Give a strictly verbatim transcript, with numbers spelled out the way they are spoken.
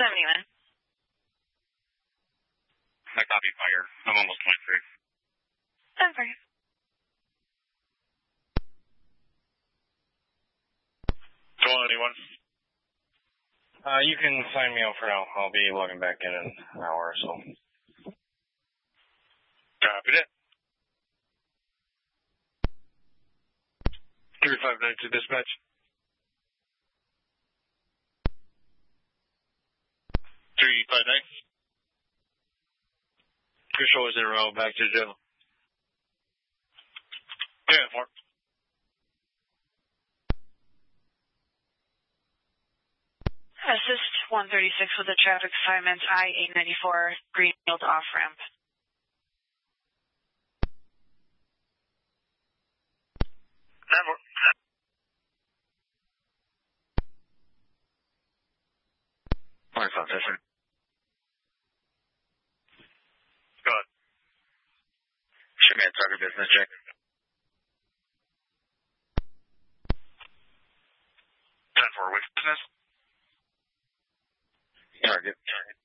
seventy-one. I copy fire. I'm almost twenty-three. ten four. Joel, anyone? Uh, you can sign me out for now. I'll be logging back in in an hour or so. Copy that. three five nine to dispatch. three five nine. Control is in route back to jail. Yeah, four. Assist one thirty-six with a traffic assignment I eight ninety-four Greenfield off ramp. nine four. Mark on session. Go ahead. Should be a target business check. ten four, which business? Target. Target.